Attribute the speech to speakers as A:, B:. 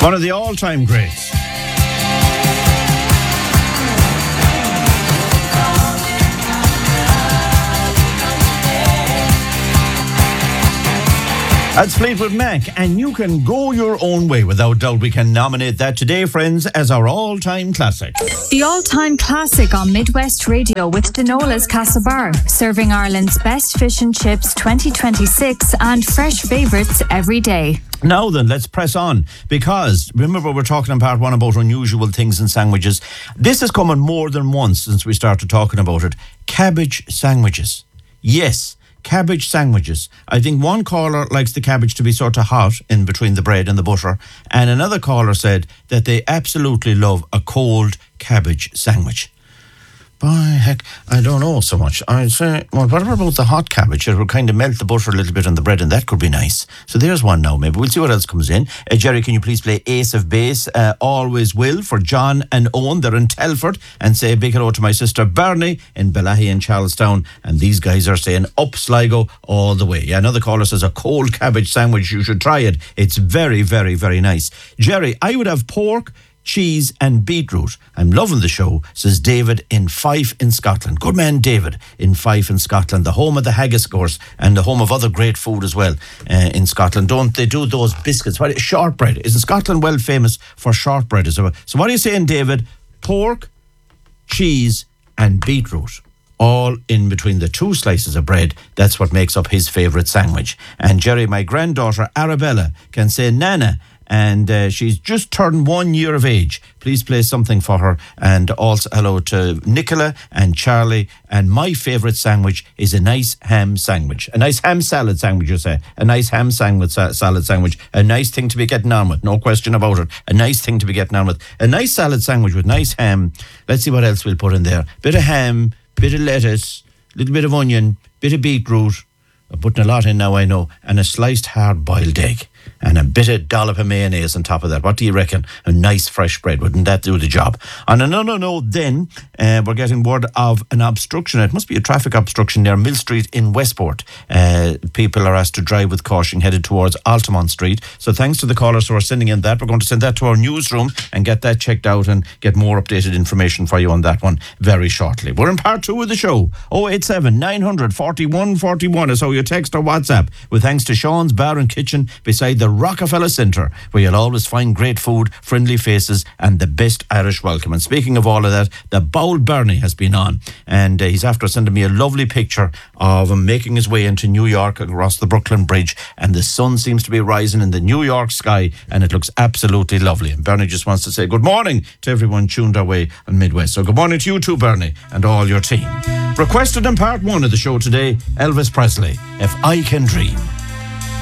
A: One of the all-time greats. That's Fleetwood Mac, and you can go your own way. Without doubt, we can nominate that today, friends, as our all-time classic.
B: The all-time classic on Midwest Radio with Denola's Castlebar, serving Ireland's best fish and chips 2026 and fresh favourites every day.
A: Now then, let's press on, because remember we're talking in part one about unusual things in sandwiches. This has come on more than once since we started talking about it. Cabbage sandwiches. Yes. Cabbage sandwiches. I think one caller likes the cabbage to be sort of hot in between the bread and the butter, and another caller said that they absolutely love a cold cabbage sandwich. By heck, I don't know so much. I'd say, well, what about the hot cabbage? It would kind of melt the butter a little bit on the bread, and that could be nice. So there's one now, maybe. We'll see what else comes in. Jerry, can you please play Ace of Base? Always Will for John and Owen. They're in Telford. And say a big hello to my sister Bernie in Bellahy and Charlestown. And these guys are saying up Sligo all the way. Yeah, another caller says a cold cabbage sandwich. You should try it. It's very, very, very nice. Jerry, I would have pork, cheese and beetroot. I'm loving the show, says David in Fife in Scotland. Good man, David in Fife in Scotland, the home of the haggis, of course, and the home of other great food as well in Scotland. Don't they do those biscuits? Shortbread. Isn't Scotland well famous for shortbread as well? So what are you saying, David? Pork, cheese and beetroot, all in between the two slices of bread. That's what makes up his favourite sandwich. And Jerry, my granddaughter Arabella can say Nana, and she's just turned 1 year of age. Please play something for her. And also hello to Nicola and Charlie. And my favourite sandwich is a nice ham sandwich. A nice ham salad sandwich, you say. A nice ham salad sandwich. A nice thing to be getting on with. No question about it. A nice thing to be getting on with. A nice salad sandwich with nice ham. Let's see what else we'll put in there. Bit of ham, bit of lettuce, little bit of onion, bit of beetroot. I'm putting a lot in now, I know. And a sliced hard-boiled egg. And a bit of dollop of mayonnaise on top of that. What do you reckon? A nice fresh bread. Wouldn't that do the job? On another note then, we're getting word of an obstruction. It must be a traffic obstruction near Mill Street in Westport. People are asked to drive with caution headed towards Altamont Street. So thanks to the callers who are sending in that. We're going to send that to our newsroom and get that checked out and get more updated information for you on that one very shortly. We're in part two of the show. 087 900 41 41 is how you text or WhatsApp, with thanks to Sean's Bar and Kitchen beside the Rockefeller Centre, where you'll always find great food, friendly faces and the best Irish welcome. And speaking of all of that, the Bowl Bernie has been on, and he's after sending me a lovely picture of him making his way into New York across the Brooklyn Bridge, and the sun seems to be rising in the New York sky and it looks absolutely lovely. And Bernie just wants to say good morning to everyone tuned our way on Midwest. So good morning to you too, Bernie, and all your team. Requested in part one of the show today, Elvis Presley, If I Can Dream.